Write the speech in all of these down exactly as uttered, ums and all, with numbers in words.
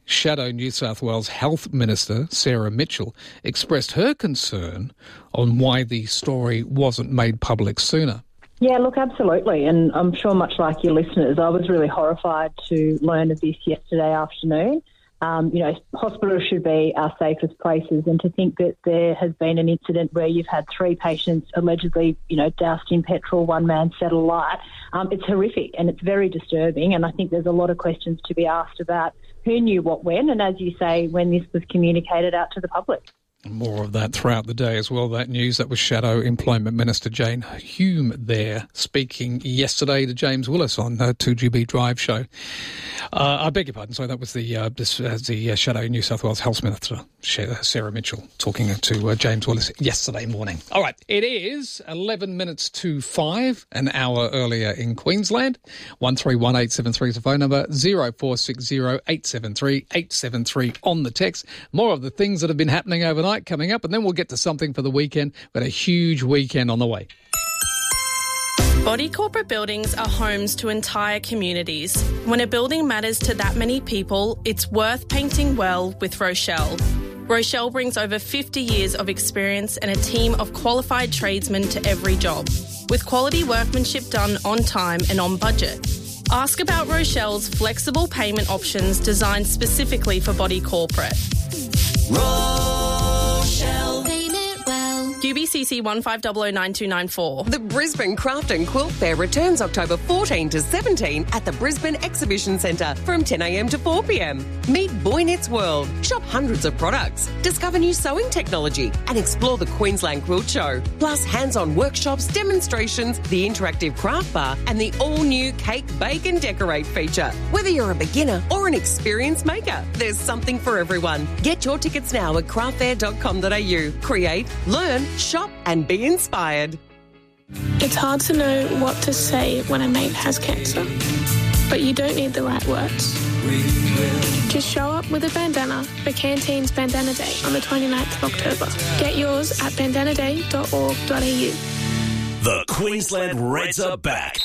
Shadow New South Wales Health Minister Sarah Mitchell expressed her concern on why the story wasn't made public sooner. Yeah, look, absolutely. And I'm sure much like your listeners, I was really horrified to learn of this yesterday afternoon. Um, you know, hospitals should be our safest places, and to think that there has been an incident where you've had three patients allegedly, you know, doused in petrol, one man set alight, um, it's horrific and it's very disturbing. And I think there's a lot of questions to be asked about who knew what when, and as you say, when this was communicated out to the public. More of that throughout the day as well, that news. That was Shadow Employment Minister Jane Hume there speaking yesterday to James Willis on the two G B Drive show. Uh, I beg your pardon, sorry, that was the uh, this, uh, the uh, Shadow New South Wales Health Minister, Sarah Mitchell, talking to uh, James Willis yesterday morning. All right, it is eleven minutes to five, an hour earlier in Queensland. one three one eight seven three is the phone number, zero four six zero eight seven three eight seven three on the text. More of the things that have been happening overnight coming up, and then we'll get to something for the weekend. We've got a huge weekend on the way. Body corporate buildings are homes to entire communities. When a building matters to that many people, it's worth painting well with Rochelle. Rochelle brings over fifty years of experience and a team of qualified tradesmen to every job, with quality workmanship done on time and on budget. Ask about Rochelle's flexible payment options designed specifically for body corporate. Rochelle. Payment well. U B C C one five zero zero nine two nine four. The Brisbane Craft and Quilt Fair returns October fourteenth to seventeenth at the Brisbane Exhibition Centre from ten a m to four p m. Meet Boy Knits World, shop hundreds of products, discover new sewing technology and explore the Queensland Quilt Show. Plus hands-on workshops, demonstrations, the interactive craft bar and the all-new Cake, Bake and Decorate feature. Whether you're a beginner or an experienced maker, there's something for everyone. Get your tickets now at craft fair dot com dot a u. Create, learn, shop and be inspired. It's hard to know what to say when a mate has cancer, but you don't need the right words. Just show up with a bandana for Canteen's Bandana Day on the twenty-ninth of October. Get yours at bandana day dot org dot a u. The Queensland Reds are back.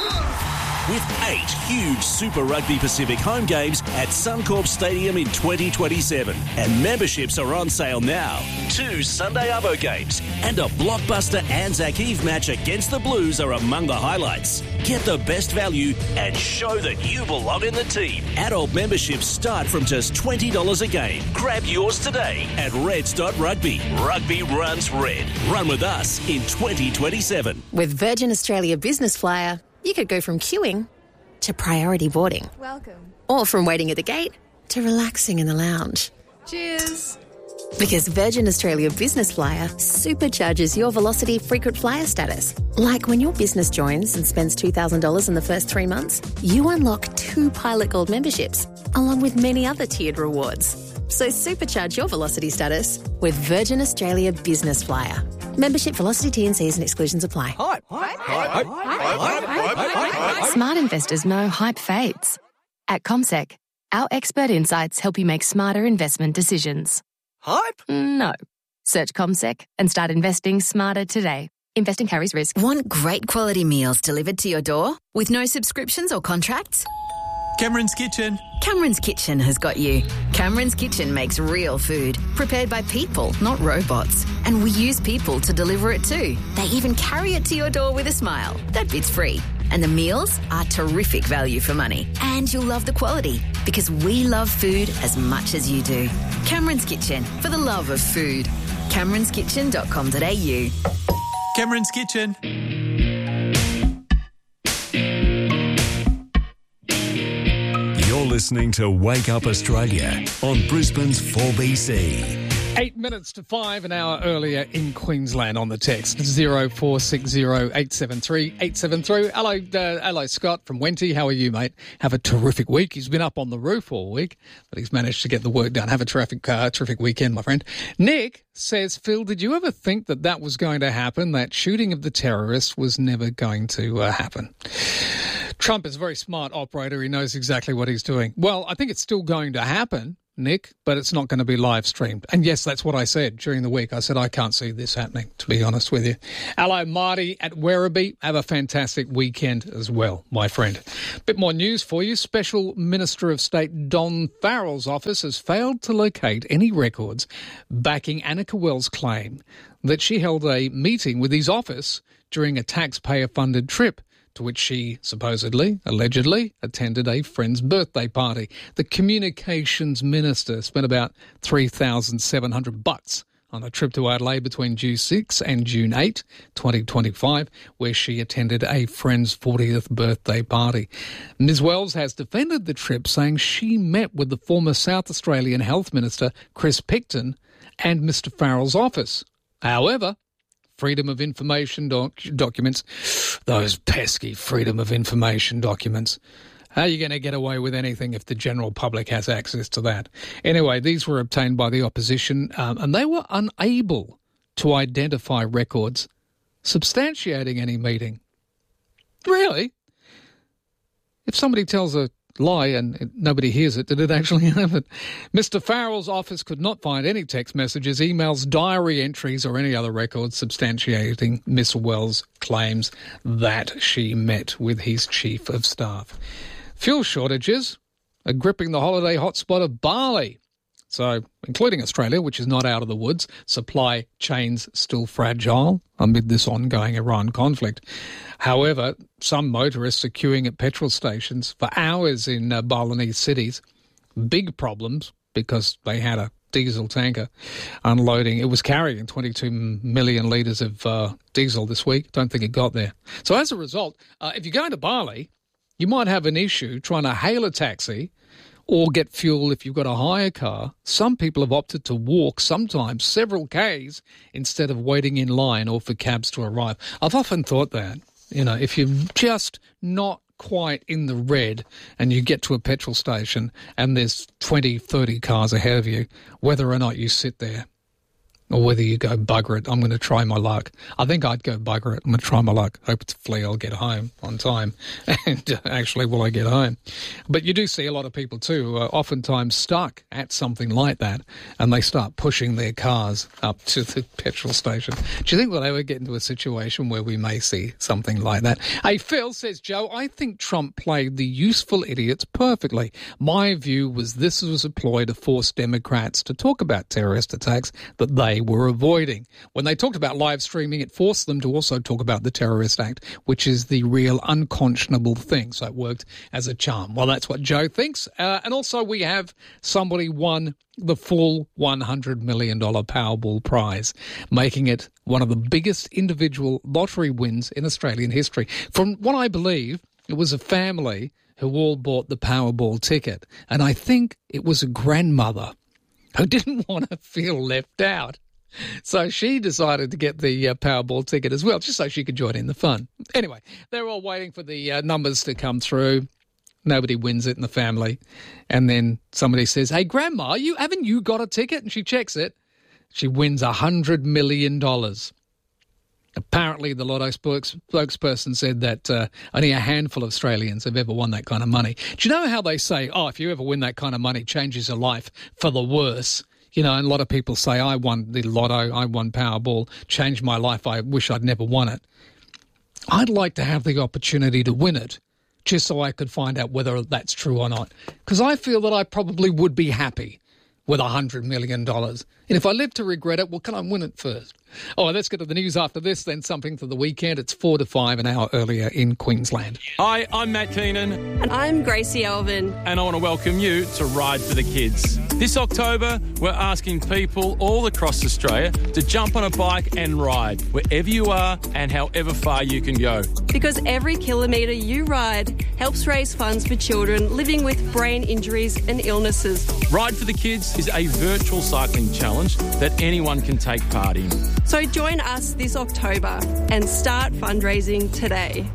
With eight huge Super Rugby Pacific home games at Suncorp Stadium in twenty twenty-seven. And memberships are on sale now. Two Sunday Arvo games and a blockbuster Anzac Eve match against the Blues are among the highlights. Get the best value and show that you belong in the team. Adult memberships start from just twenty dollars a game. Grab yours today at reds dot rugby. Rugby runs red. Run with us in twenty twenty-seven. With Virgin Australia Business Flyer, you could go from queuing to priority boarding. Welcome. Or from waiting at the gate to relaxing in the lounge. Cheers. Because Virgin Australia Business Flyer supercharges your Velocity frequent flyer status. Like when your business joins and spends two thousand dollars in the first three months, you unlock two Pilot Gold memberships, along with many other tiered rewards. So supercharge your Velocity status with Virgin Australia Business Flyer. Membership, Velocity, T and Cs and exclusions apply. Hype. Hype. Hype. Hype. Hype. Smart investors know hype fades. At CommSec, our expert insights help you make smarter investment decisions. Hype? No. Search CommSec and start investing smarter today. Investing carries risk. Want great quality meals delivered to your door with no subscriptions or contracts? Cameron's Kitchen. Cameron's Kitchen has got you. Cameron's Kitchen makes real food, prepared by people, not robots. And we use people to deliver it too. They even carry it to your door with a smile. That bit's free. And the meals are terrific value for money. And you'll love the quality, because we love food as much as you do. Cameron's Kitchen, for the love of food. camerons kitchen dot com dot a u. Cameron's Kitchen. You're listening to Wake Up Australia on Brisbane's four B C. Eight minutes to five, an hour earlier in Queensland on the text. zero four six zero eight seven three eight seven three. Hello, uh, hello, Scott from Wenty. How are you, mate? Have a terrific week. He's been up on the roof all week, but he's managed to get the work done. Have a terrific, uh, terrific weekend, my friend. Nick says, Phil, did you ever think that that was going to happen? That shooting of the terrorist was never going to uh, happen? Trump is a very smart operator. He knows exactly what he's doing. Well, I think it's still going to happen. Nick, but it's not going to be live streamed. And yes, that's what I said during the week. I said, I can't see this happening, to be honest with you. Hello, Marty at Werribee. Have a fantastic weekend as well, my friend. Bit more news for you. Special Minister of State Don Farrell's office has failed to locate any records backing Annika Wells' claim that she held a meeting with his office during a taxpayer-funded trip to which she supposedly, allegedly, attended a friend's birthday party. The communications minister spent about three thousand seven hundred bucks on a trip to Adelaide between June sixth and June eighth, twenty twenty-five, where she attended a friend's fortieth birthday party. Miz Wells has defended the trip, saying she met with the former South Australian Health Minister, Chris Picton, and Mister Farrell's office. However, Freedom of Information doc- documents, those pesky Freedom of Information documents. How are you going to get away with anything if the general public has access to that? Anyway, these were obtained by the opposition, um, and they were unable to identify records substantiating any meeting. Really? If somebody tells a lie and it, nobody hears it, did it actually happen? Mister Farrell's office could not find any text messages, emails, diary entries or any other records substantiating Miss Wells' claims that she met with his chief of staff. Fuel shortages are gripping the holiday hotspot of Bali. So, including Australia, which is not out of the woods, supply chains still fragile amid this ongoing Iran conflict. However, some motorists are queuing at petrol stations for hours in uh, Balinese cities. Big problems because they had a diesel tanker unloading. It was carrying twenty-two million litres of uh, diesel this week. Don't think it got there. So as a result, uh, if you're going to Bali, you might have an issue trying to hail a taxi or get fuel if you've got a hire car. Some people have opted to walk, sometimes several Ks, instead of waiting in line or for cabs to arrive. I've often thought that, you know, if you're just not quite in the red and you get to a petrol station and there's twenty, thirty cars ahead of you, whether or not you sit there or whether you go, bugger it, I'm going to try my luck. I think I'd go, bugger it, I'm going to try my luck. Hopefully I'll get home on time. And uh, actually, will I get home? But you do see a lot of people too who are oftentimes stuck at something like that and they start pushing their cars up to the petrol station. Do you think we'll ever get into a situation where we may see something like that? Hey, Phil, says Joe, I think Trump played the useful idiots perfectly. My view was this was a ploy to force Democrats to talk about terrorist attacks that they were avoiding. When they talked about live streaming, it forced them to also talk about the terrorist act, which is the real unconscionable thing. So it worked as a charm. Well, that's what Joe thinks. Uh, and also we have somebody won the full one hundred million dollars Powerball prize, making it one of the biggest individual lottery wins in Australian history. From what I believe, it was a family who all bought the Powerball ticket. And I think it was a grandmother who didn't want to feel left out. So she decided to get the uh, Powerball ticket as well, just so she could join in the fun. Anyway, they're all waiting for the uh, numbers to come through. Nobody wins it in the family. And then somebody says, hey, Grandma, you haven't you got a ticket? And she checks it. She wins one hundred million dollars. Apparently, the Lotto spokes- spokesperson said that uh, only a handful of Australians have ever won that kind of money. Do you know how they say, oh, if you ever win that kind of money, it changes your life for the worse? You know, and a lot of people say, I won the Lotto, I won Powerball, changed my life, I wish I'd never won it. I'd like to have the opportunity to win it, just so I could find out whether that's true or not. Because I feel that I probably would be happy with one hundred million dollars. And if I live to regret it, well, can I win it first? Oh, let's get to the news after this, then something for the weekend. It's four to five, an hour earlier in Queensland. Hi, I'm Matt Keenan. And I'm Gracie Elvin. And I want to welcome you to Ride for the Kids. This October, we're asking people all across Australia to jump on a bike and ride wherever you are and however far you can go. Because every kilometre you ride helps raise funds for children living with brain injuries and illnesses. Ride for the Kids is a virtual cycling challenge that anyone can take part in. So join us this October and start fundraising today.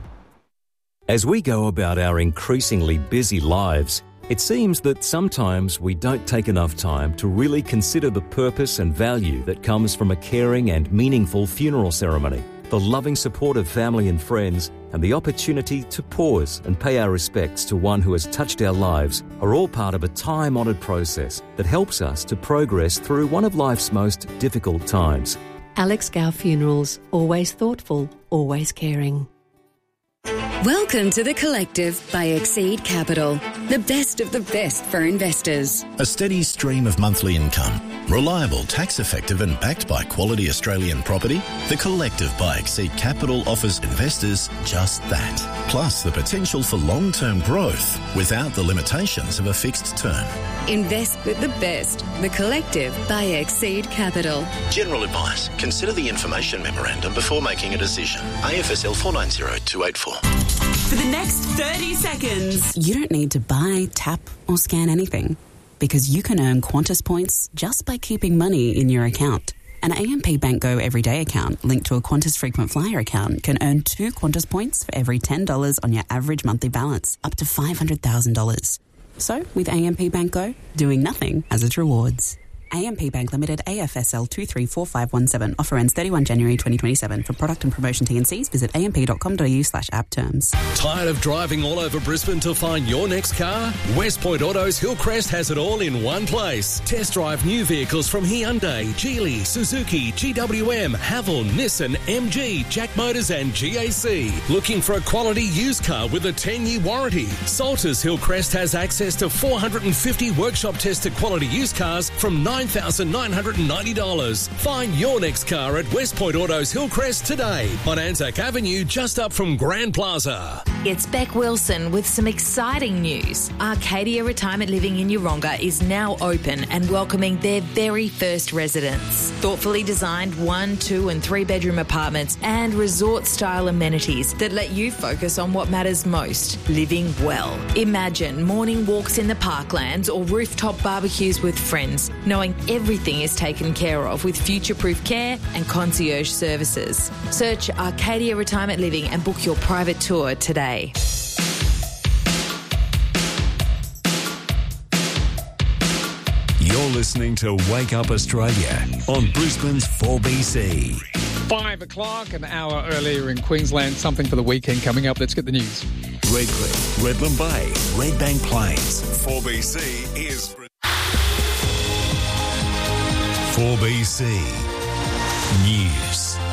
As we go about our increasingly busy lives, it seems that sometimes we don't take enough time to really consider the purpose and value that comes from a caring and meaningful funeral ceremony. The loving support of family and friends, and the opportunity to pause and pay our respects to one who has touched our lives are all part of a time-honoured process that helps us to progress through one of life's most difficult times. Alex Gow Funerals, always thoughtful, always caring. Welcome to The Collective by Exceed Capital, the best of the best for investors. A steady stream of monthly income, reliable, tax-effective and backed by quality Australian property, The Collective by Exceed Capital offers investors just that. Plus the potential for long-term growth without the limitations of a fixed term. Invest with the best. The Collective by Exceed Capital. General advice. Consider the information memorandum before making a decision. A F S L four nine zero two eight four. For the next thirty seconds, you don't need to buy, tap or scan anything because you can earn Qantas points just by keeping money in your account. An A M P Bank Go Everyday account linked to a Qantas Frequent Flyer account can earn two Qantas points for every ten dollars on your average monthly balance, up to five hundred thousand dollars. So, with A M P Bank Go, doing nothing has its rewards. A M P Bank Limited, A F S L two three four five one seven. Offer ends thirty-first January twenty twenty-seven. For product and promotion T and Cs, visit a m p dot com dot a u slash app terms. Tired of driving all over Brisbane to find your next car? West Point Autos Hillcrest has it all in one place. Test drive new vehicles from Hyundai, Geely, Suzuki, G W M, Haval, Nissan, M G, Jack Motors and G A C. Looking for a quality used car with a ten-year warranty? Salters Hillcrest has access to four hundred fifty workshop tested quality used cars from nine thousand nine hundred ninety dollars. Find your next car at West Point Autos Hillcrest today on Anzac Avenue, just up from Grand Plaza. It's Beck Wilson with some exciting news. Arcadia Retirement Living in Yeronga is now open and welcoming their very first residents. Thoughtfully designed one, two and three bedroom apartments and resort-style amenities that let you focus on what matters most, living well. Imagine morning walks in the parklands or rooftop barbecues with friends, knowing everything is taken care of with future-proof care and concierge services. Search Arcadia Retirement Living and book your private tour today. You're listening to Wake Up Australia on Brisbane's four B C. Five o'clock, an hour earlier in Queensland. Something for the weekend coming up. Let's get the news. Redcliffe, Redland Bay, Redbank Plains. four B C is four B C News.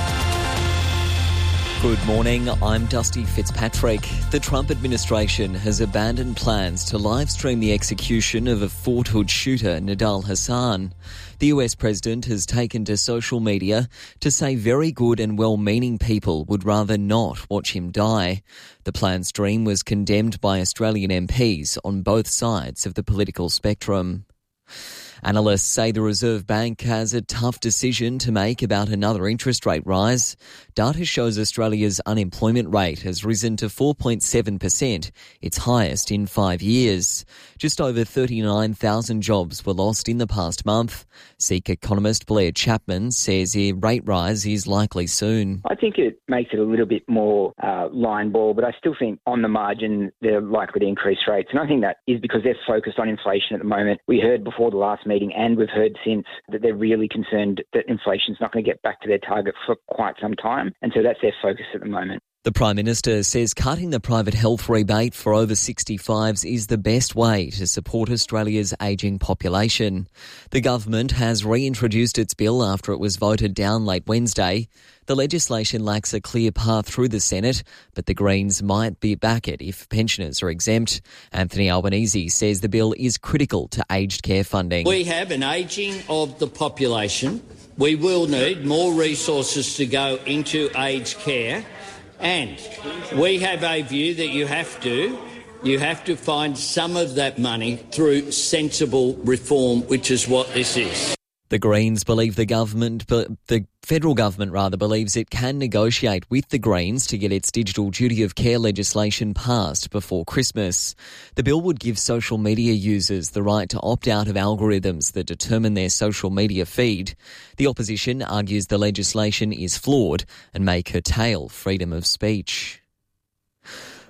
Good morning, I'm Dusty Fitzpatrick. The Trump administration has abandoned plans to live stream the execution of a Fort Hood shooter, Nidal Hasan. The U S president has taken to social media to say very good and well-meaning people would rather not watch him die. The planned stream was condemned by Australian M Ps on both sides of the political spectrum. Analysts say the Reserve Bank has a tough decision to make about another interest rate rise. Data shows Australia's unemployment rate has risen to four point seven percent, its highest in five years. Just over thirty-nine thousand jobs were lost in the past month. Seek economist Blair Chapman says a rate rise is likely soon. I think it makes it a little bit more uh, line ball, but I still think on the margin they're likely to increase rates. And I think that is because they're focused on inflation at the moment. We heard before the last meeting and we've heard since that they're really concerned that inflation's not going to get back to their target for quite some time. And so that's their focus at the moment. The Prime Minister says cutting the private health rebate for over sixty-fives is the best way to support Australia's ageing population. The government has reintroduced its bill after it was voted down late Wednesday. The legislation lacks a clear path through the Senate, but the Greens might be back it if pensioners are exempt. Anthony Albanese says the bill is critical to aged care funding. We have an ageing of the population. We will need more resources to go into aged care. And we have a view that you have to, you have to find some of that money through sensible reform, which is what this is. The Greens believe the government, but the federal government rather, believes it can negotiate with the Greens to get its digital duty of care legislation passed before Christmas. The bill would give social media users the right to opt out of algorithms that determine their social media feed. The opposition argues the legislation is flawed and may curtail freedom of speech.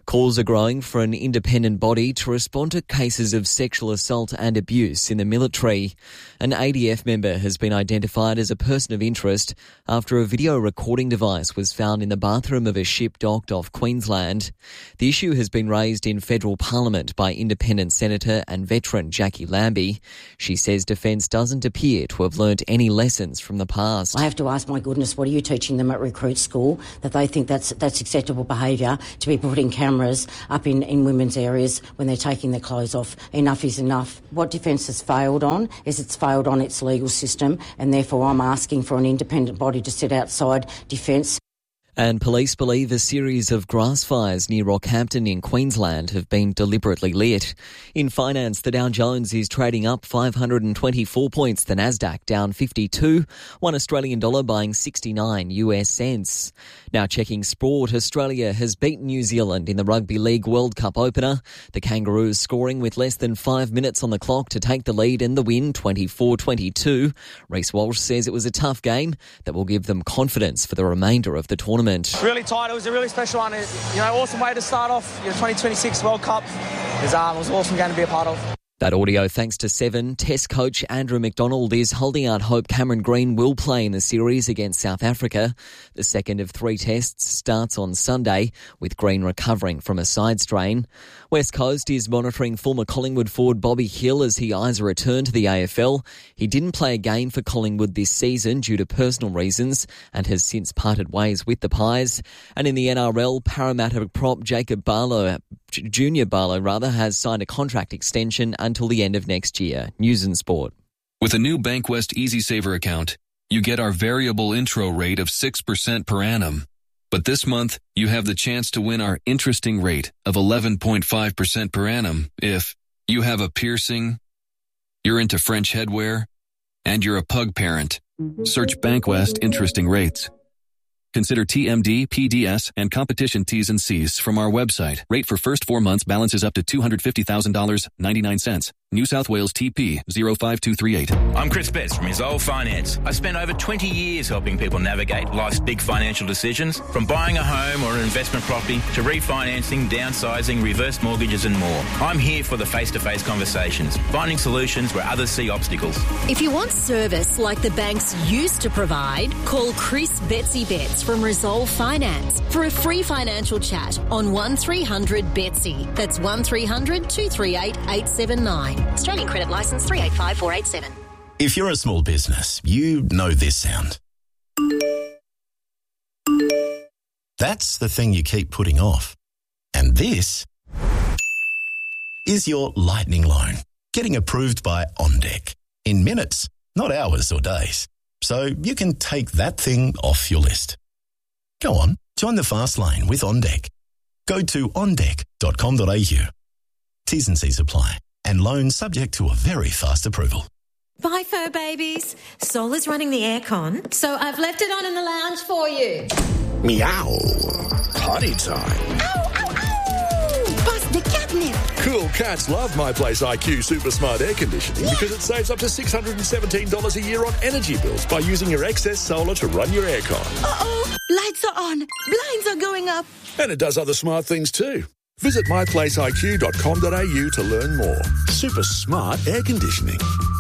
Calls are growing for an independent body to respond to cases of sexual assault and abuse in the military. An A D F member has been identified as a person of interest after a video recording device was found in the bathroom of a ship docked off Queensland. The issue has been raised in federal parliament by independent senator and veteran Jackie Lambie. She says Defence doesn't appear to have learnt any lessons from the past. I have to ask, my goodness, what are you teaching them at recruit school, that they think that's that's acceptable behaviour to be putting cameras up in, in women's areas when they're taking their clothes off? Enough is enough. What Defence has failed on is it's failed on its legal system, and therefore I'm asking for an independent body to sit outside Defence. And police believe a series of grass fires near Rockhampton in Queensland have been deliberately lit. In finance, the Dow Jones is trading up five hundred twenty-four points, the Nasdaq down fifty-two, one Australian dollar buying sixty-nine U S cents. Now checking sport, Australia has beaten New Zealand in the Rugby League World Cup opener. The Kangaroos scoring with less than five minutes on the clock to take the lead and the win twenty-four twenty-two. Reece Walsh says it was a tough game that will give them confidence for the remainder of the tournament. Really tight. It was a really special one. You know, awesome way to start off your twenty twenty-six World Cup. It was, um, it was an awesome game to be a part of. That audio thanks to Seven. Test coach Andrew McDonald is holding out hope Cameron Green will play in the series against South Africa. The second of three tests starts on Sunday, with Green recovering from a side strain. West Coast is monitoring former Collingwood forward Bobby Hill as he eyes a return to the A F L. He didn't play a game for Collingwood this season due to personal reasons and has since parted ways with the Pies. And in the N R L, Parramatta prop Jacob Barlow, Junior Barlow rather, has signed a contract extension until the end of next year. News and Sport. With a new Bankwest EasySaver account, you get our variable intro rate of six percent per annum. But this month, you have the chance to win our interesting rate of eleven point five percent per annum if you have a piercing, you're into French headwear, and you're a pug parent. Search Bankwest Interesting Rates. Consider T M D, P D S, and competition T's and C's from our website. Rate for first four months balances up to two hundred fifty thousand dollars and ninety-nine cents. New South Wales T P zero five two three eight. I'm Chris Betts from Resolve Finance. I spent over twenty years helping people navigate life's big financial decisions, from buying a home or an investment property to refinancing, downsizing, reverse mortgages and more. I'm here for the face-to-face conversations, finding solutions where others see obstacles. If you want service like the banks used to provide, call Chris Betsy Betts from Resolve Finance for a free financial chat on one three hundred Betsy. That's one three hundred two three eight eight seven nine. Australian credit licence three eight five four eight seven. If you're a small business, you know this sound. That's the thing you keep putting off. And this is your lightning loan, getting approved by OnDeck in minutes, not hours or days. So you can take that thing off your list. Go on, join the fast lane with OnDeck. Go to on deck dot com dot a u. T's and C's apply, and loan subject to a very fast approval. Bye, fur babies. Sol is running the aircon, so I've left it on in the lounge for you. Meow. Potty time. Ow, ow, ow! Bust the catnip. Cool cats love My Place I Q Super Smart Air Conditioning yeah. because it saves up to six hundred seventeen dollars a year on energy bills by using your excess solar to run your aircon. Uh-oh, lights are on, blinds are going up. And it does other smart things too. Visit my place I Q dot com dot a u to learn more. Super smart air conditioning.